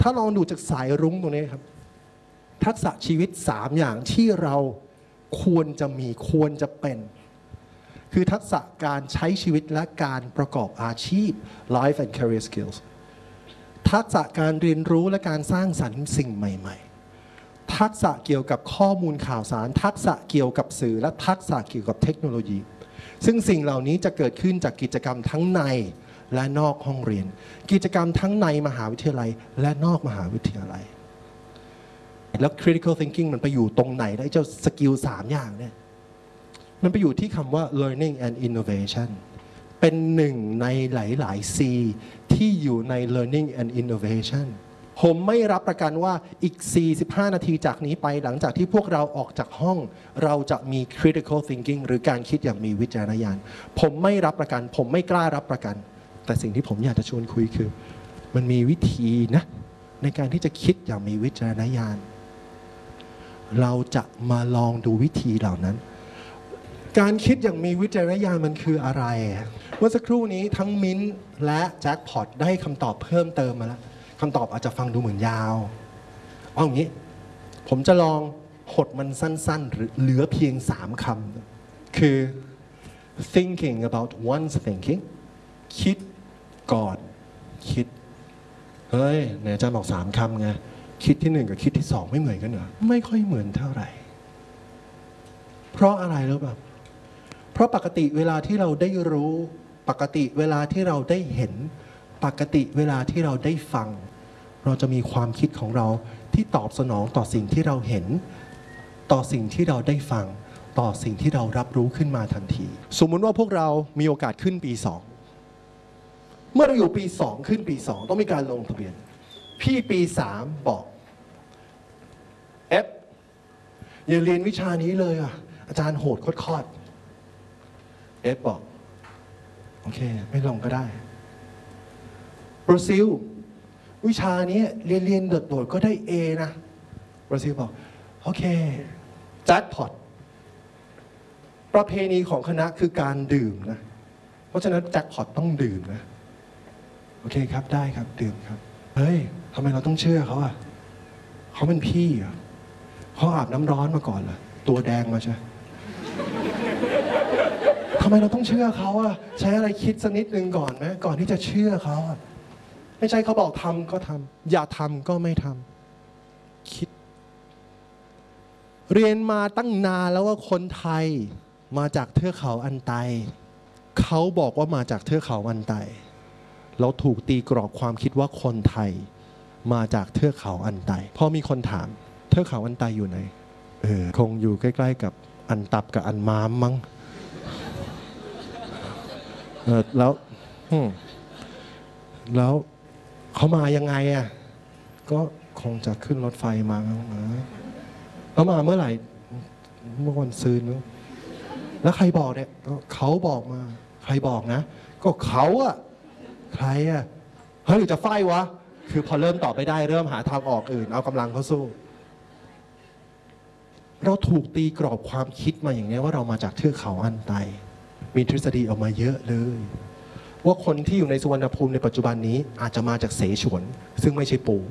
ถ้าลองดูจากสายรุ้งตรงนี้ครับทักษะชีวิต3อย่างที่เราควรจะมีควรจะเป็นคือทักษะการใช้ชีวิตและการประกอบอาชีพ life and career skills ทักษะการเรียนรู้และการสร้างสรรค์สิ่งใหม่ๆทักษะเกี่ยวกับข้อมูลข่าวสารทักษะเกี่ยวกับสื่อและทักษะเกี่ยวกับเทคโนโลยีซึ่งสิ่งเหล่านี้จะเกิดขึ้นจากกิจกรรมทั้งในและนอกห้องเรียนกิจกรรมทั้งในมหาวิทยาลัยและนอกมหาวิทยาลัยแล้ว critical thinking มันไปอยู่ตรงไหนได้เจ้าสกิล3อย่างเนี่ยมันไปอยู่ที่คำว่า learning and innovation เป็นหนึ่งในหลายๆ C ที่อยู่ใน learning and innovation ผมไม่รับประกันว่าอีก45นาทีจากนี้ไปหลังจากที่พวกเราออกจากห้องเราจะมี critical thinking หรือการคิดอย่างมีวิจารณญาณผมไม่รับประกันผมไม่กล้ารับประกันแต่สิ่งที่ผมอยากจะชวนคุยคือมันมีวิธีนะในการที่จะคิดอย่างมีวิจารณญาณเราจะมาลองดูวิธีเหล่านั้นการคิดอย่างมีวิจารณญาณมันคืออะไรเมื่อสักครู่นี้ทั้งมิ้นท์และแจ็คพอตได้คำตอบเพิ่มเติมมาแล้วคำตอบอาจจะฟังดูเหมือนยาวเอาอย่างนี้ผมจะลองหดมันสั้นๆหรือเหลือเพียง3คำคือ thinking about one's thinking คิดก่อนคิดเฮ้ยไหนอาจารย์บอก3คำไงคิดที่1กับคิดที่2ไม่เหมือนกันเหรอไม่ค่อยเหมือนเท่าไหร่เพราะอะไรรู้ป่ะเพราะปกติเวลาที่เราได้รู้ปกติเวลาที่เราได้เห็นปกติเวลาที่เราได้ฟังเราจะมีความคิดของเราที่ตอบสนองต่อสิ่งที่เราเห็นต่อสิ่งที่เราได้ฟังต่อสิ่งที่เรารับรู้ขึ้นมาทันทีสมมุติว่าพวกเรามีโอกาสขึ้นปี2เมื่อเราอยู่ปี2ขึ้นปี2ต้องมีการลงทะเบียนพี่ปี3บอกอย่าเรียนวิชานี้เลยอ่ะอาจารย์โหดโคตรบอกโอเคไม่ลงก็ได้บราซิลวิชานี้เรียนโดดๆก็ได้ A นะบราซิลบอกโอเคแจ็คพอตประเพณีของคณะคือการดื่มนะเพราะฉะนั้นแจ็คพอตต้องดื่มนะโอเคครับได้ครับดื่มครับเฮ้ยทำไมเราต้องเชื่อเขาอ่ะเขาเป็นพี่อ่ะเขาอาบน้ำร้อนมาก่อนเหรอตัวแดงมาใช่ทำไมเราต้องเชื่อเขาอ่ะใช้อะไรคิดสักนิดนึงก่อนไหมก่อนที่จะเชื่อเขาอ่ะไม่ใช่เขาบอกทำก็ทำอย่าทำก็ไม่ทำคิดเรียนมาตั้งนานแล้วว่าคนไทยมาจากเทือกเขาอันไตเขาบอกว่ามาจากเทือกเขาอันไตเราถูกตีกรอบความคิดว่าคนไทยมาจากเทือกเขาอันไตพอมีคนถามเทือกเขาอันไตอยู่ไหนคงอยู่ใกล้ๆกับอันตับกับอันม้ามมั้งแล้วเขามายังไงอ่ะก็คงจะขึ้นรถไฟมาแล้วมาเมื่อไหร่เมื่อวันซืนมั้งแล้วใครบอกเนี่ยเขาบอกมาใครบอกนะก็เขาอะใครอะเฮ้ยจะไฟวะคือพอเริ่มตอบไม่ได้เริ่มหาทางออกอื่นเอากำลังเขาสู้เราถูกตีกรอบความคิดมาอย่างนี้ว่าเรามาจากเทือกเขาอันไตมีทฤษฎีออกมาเยอะเลยว่าคนที่อยู่ในสุวรรณภูมิในปัจจุบันนี้อาจจะมาจากเสฉวนซึ่งไม่ใช่ปู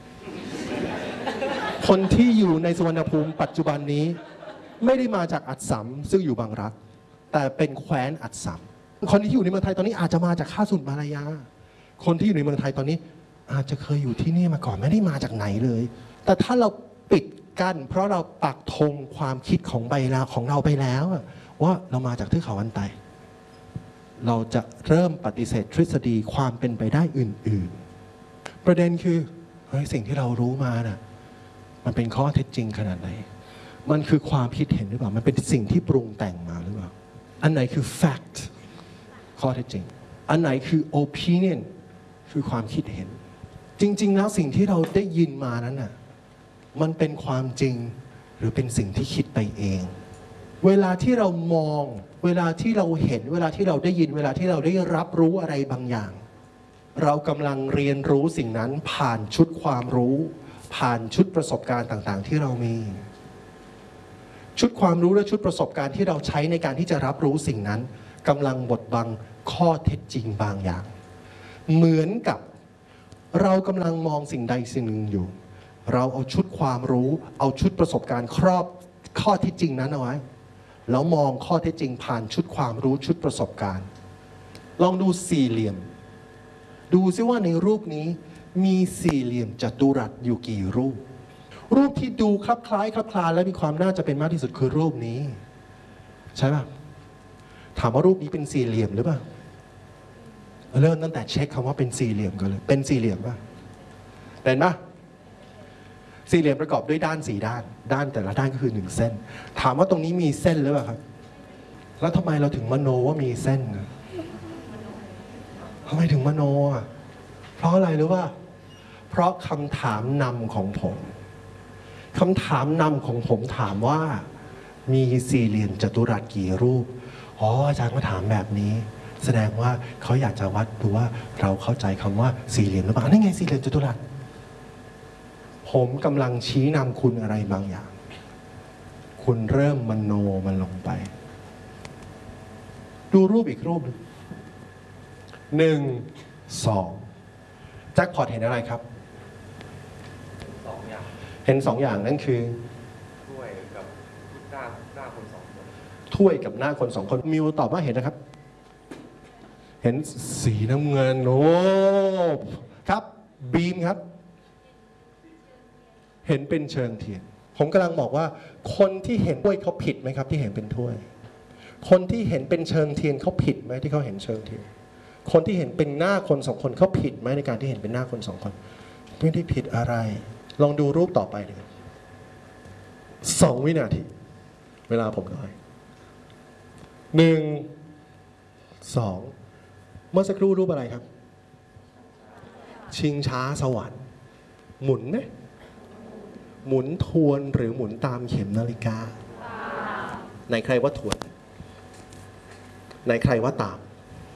คนที่อยู่ในสุวรรณภูมิปัจจุบันนี้ไม่ได้มาจากอัสสัมซึ่งอยู่บางรักแต่เป็นแคว้นอัสสัมคนที่อยู่ในเมืองไทยตอนนี้อาจจะมาจากข้าสุนมาลายาคนที่อยู่ในเมืองไทยตอนนี้อาจจะเคยอยู่ที่นี่มาก่อนไม่ได้มาจากไหนเลยแต่ถ้าเราปิดกั้นเพราะเราปักธงความคิดของเราไปแล้วว่าเรามาจากเทือกเขาอันไตเราจะเริ่มปฏิเสธทฤษฎีความเป็นไปได้อื่นๆประเด็นคือเฮ้ยสิ่งที่เรารู้มาน่ะมันเป็นข้อเท็จจริงขนาดไหนมันคือความคิดเห็นหรือเปล่ามันเป็นสิ่งที่ปรุงแต่งมาหรือเปล่าอันไหนคือ fact ข้อเท็จจริงอันไหนคือ opinion คือความคิดเห็นจริงๆแล้วสิ่งที่เราได้ยินมานั้นน่ะมันเป็นความจริงหรือเป็นสิ่งที่คิดไปเองเวลาที่เรามองเวลาที่เราเห็นเวลาที่เราได้ยินเวลาที่เราได้รับรู้อะไรบางอย่างเรากำลังเรียนรู้สิ่งนั้นผ่านชุดความรู้ผ่านชุดประสบการณ์ต่างๆที่เรามีชุดความรู้และชุดประสบการณ์ที่เราใช้ในการที่จะรับรู้สิ่งนั้นกำลังบดบังข้อเท็จจริงบางอย่างเหมือนกับเรากำลังมองสิ่งใดสิ่งหนึ่งอยู่ เราเอาชุดความรู้เอาชุดประสบการณ์ครอบข้อเท็จจริงนั้นเอาไว้แล้วมองข้อเท็จจริงผ่านชุดความรู้ชุดประสบการณ์ลองดูสี่เหลี่ยมดูซิว่าในรูปนี้มีสี่เหลี่ยมจัตุรัสอยู่กี่รูปรูปที่ดูคลับคล้ายคลับคลาและมีความน่าจะเป็นมากที่สุดคือรูปนี้ใช่ป่ะถามว่ารูปนี้เป็นสี่เหลี่ยมหรือเปล่าเริ่มตั้งแต่เช็คคำว่าเป็นสี่เหลี่ยมกันเลยเป็นสี่เหลี่ยมป่ะเป็นป่ะสี่เหลี่ยมประกอบด้วยด้านสี่ด้านด้านแต่ละด้านก็คือ1 เส้นถามว่าตรงนี้มีเส้นหรือเปล่าครับแล้วทำไมเราถึงมโนว่ามีเส้นทำไมถึงมโนอ่ะเพราะอะไรรู้ป่ะเพราะคำถามนำของผมคำถามนำของผมถามว่ามีสี่เหลี่ยมจัตุรัสกี่รูปอ๋ออาจารย์มาถามแบบนี้แสดงว่าเขาอยากจะวัดดูว่าเราเข้าใจคำว่าสี่เหลี่ยมหรือเปล่านี่ไงสี่เหลี่ยมจัตุรัสผมกำลังชี้นำคุณอะไรบางอย่างคุณเริ่มมโนมันลงไปดูรูปอีกรูปหนึ่ง2แจ็คพอตเห็นอะไรครับ 2 อย่างเห็น2 อย่างนั่นคือถ้วยกับหน้าคน2 คนถ้วยกับหน้าคน2 คนมิวตอบว่าเห็นนะครับเห็นสีน้ำเงินโอ้ครับบีมครับเห็นเป็นเชิงเทียนผมกำลังบอกว่าคนที่เห็นถ้วยเขาผิดไหมครับที่เห็นเป็นถ้วยคนที่เห็นเป็นเชิงเทียนเขาผิดไหมที่เขาเห็นเชิงเทียนคนที่เห็นเป็นหน้าคน2 คนเขาผิดไหมในการที่เห็นเป็นหน้าคน2 คนไม่ได้ผิดอะไรลองดูรูปต่อไปเลย2 วินาทีเวลาผมน้อย1 2เมื่อสักครู่รูปอะไรครับชิงช้าสวรรค์หมุนไหมหมุนทวนหรือหมุนตามเข็มนาฬิกาไหนใครว่าทวนไหนใครว่าตาม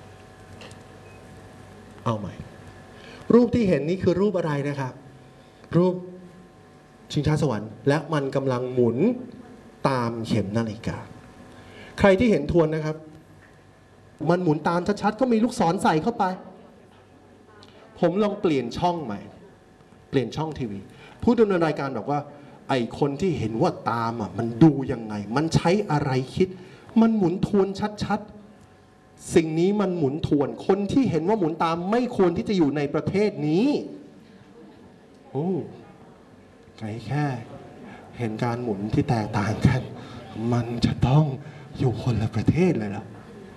เอาใหม่รูปที่เห็นนี้คือรูปอะไรนะครับรูปชิงช้าสวรรค์และมันกำลังหมุนตามเข็มนาฬิกาใครที่เห็นทวนนะครับมันหมุนตามชัดๆก็มีลูกศรใส่เข้าไปผมลองเปลี่ยนช่องใหม่เปลี่ยนช่องทีวีผู้ดำเนินรายการบอกว่าไอ้คนที่เห็นว่าตามอ่ะมันดูยังไงมันใช้อะไรคิดมันหมุนทวนชัดๆสิ่งนี้มันหมุนทวนคนที่เห็นว่าหมุนตามไม่ควรที่จะอยู่ในประเทศนี้โอ้ไกลแค่เห็นการหมุนที่แตกต่างกันมันจะต้องอยู่คนละประเทศเลยล่ะ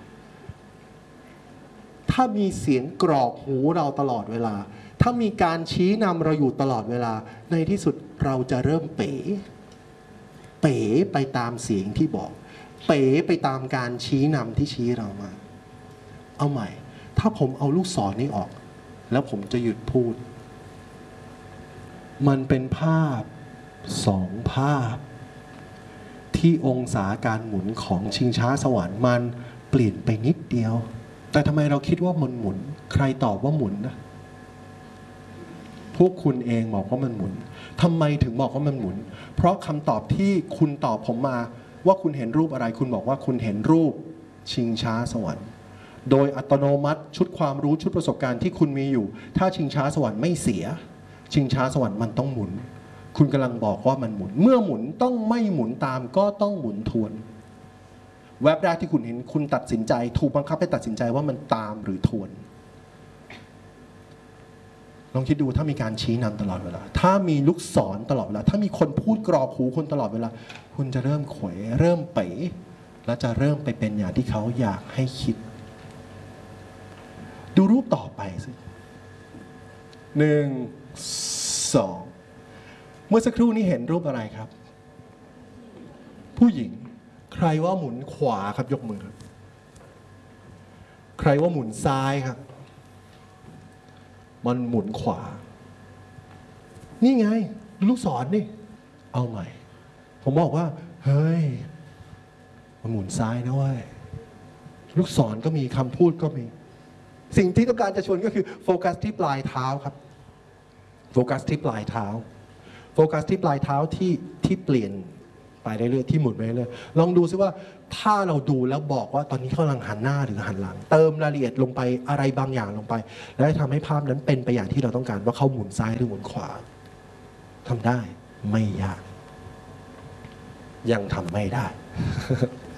ถ้ามีเสียงกรอกหูเราตลอดเวลาถ้ามีการชี้นำเราอยู่ตลอดเวลาในที่สุดเราจะเริ่มเป๋ไปตามเสียงที่บอกเป๋ไปตามการชี้นำที่ชี้เรามาเอาใหม่ถ้าผมเอาลูกศรนี้ออกแล้วผมจะหยุดพูดมันเป็นภาพ2 ภาพที่องศาการหมุนของชิงช้าสวรรค์มันเปลี่ยนไปนิดเดียวแต่ทำไมเราคิดว่ามันหมุนใครตอบว่าหมุนนะพวกคุณเองบอกว่ามันหมุนทำไมถึงบอกว่ามันหมุนเพราะคำตอบที่คุณตอบผมมาว่าคุณเห็นรูปอะไรคุณบอกว่าคุณเห็นรูปชิงช้าสวรรค์โดยอัตโนมัติชุดความรู้ชุดประสบการณ์ที่คุณมีอยู่ถ้าชิงช้าสวรรค์ไม่เสียชิงช้าสวรรค์มันต้องหมุนคุณกำลังบอกว่ามันหมุนเมื่อหมุนต้องไม่หมุนตามก็ต้องหมุนทวนแวบแรกที่คุณเห็นคุณตัดสินใจถูกบังคับให้ตัดสินใจว่ามันตามหรือทวนลองคิดดูถ้ามีการชี้นำตลอดเวลาถ้ามีลูกศรตลอดเวลาถ้ามีคนพูดกรอกหูคนตลอดเวลาคุณจะเริ่มเขวเริ่มเป๋และจะเริ่มไปเป็นอย่างที่เขาอยากให้คิดดูรูปต่อไปสิ1 2เมื่อสักครู่นี้เห็นรูปอะไรครับผู้หญิงใครว่าหมุนขวาครับยกมือครับใครว่าหมุนซ้ายครับมันหมุนขวานี่ไงลูกศรนี่เอาใหม่ผมบอกว่าเฮ้ยมันหมุนซ้ายนะเว้ยลูกศรก็มีคำพูดก็มีสิ่งที่ต้องการจะชวนก็คือโฟกัสที่ปลายเท้าครับโฟกัสที่ปลายเท้าโฟกัสที่ปลายเท้าที่เปลี่ยนไปเรื่อยๆที่หมุนไปเรื่อยๆลองดูซิว่าถ้าเราดูแล้วบอกว่าตอนนี้เขากำลังหันหน้าหรือหันหลัง เติมรายละเอียดลงไปอะไรบางอย่างลงไป แล้วทำให้ภาพนั้นเป็นไปอย่างที่เราต้องการว่าเขาหมุนซ้ายหรือหมุนขวาทำได้ไม่ยาก ยังทำไม่ได้